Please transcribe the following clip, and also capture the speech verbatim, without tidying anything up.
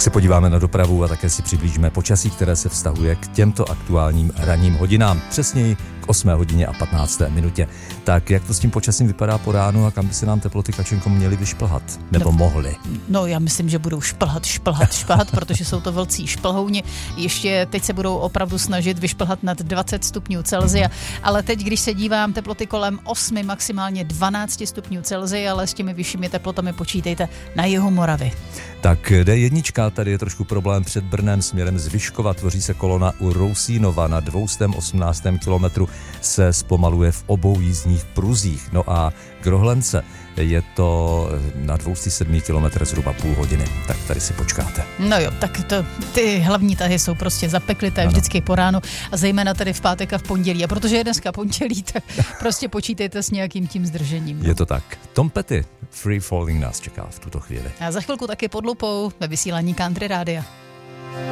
se podíváme na dopravu a také si přiblížíme počasí, které se vztahuje k těmto aktuálním ranním hodinám. Přesněji k osmé hodině a patnácté minutě. Tak jak to s tím počasím vypadá po ránu a kam by se nám teploty, Kačenko, měly vyšplhat? Nebo no, mohly? No já myslím, že budou šplhat, šplhat, šplhat, protože jsou to velcí šplhouni. Ještě teď se budou opravdu snažit vyšplhat nad dvacet stupňů Celsia, ale teď, když se dívám, teploty kolem osmi, maximálně dvanáct stupňů Celsia, ale s těmi vyššími teplotami počítejte na jihu Moravy. Tak D jedna, tady je trošku problém před Brnem směrem z Vyškova, tvoří se kolona u Rousínova na dvě stě osmnáct kilometru, se zpomaluje v obou jízdních pruzích. No a k Rohlence je to na dvě stě sedm kilometrů zhruba půl hodiny, tak tady si počkáte. No jo, tak to, ty hlavní tahy jsou prostě zapeklité ano. Vždycky po ránu a zejména tady v pátek a v pondělí. A protože je dneska pondělí, tak prostě počítejte s nějakým tím zdržením. No. Je to tak. Tom Petty, Free Falling nás čeká v tuto chvíli. A za chvilku taky pod lupou ve vysílání Country Rádia.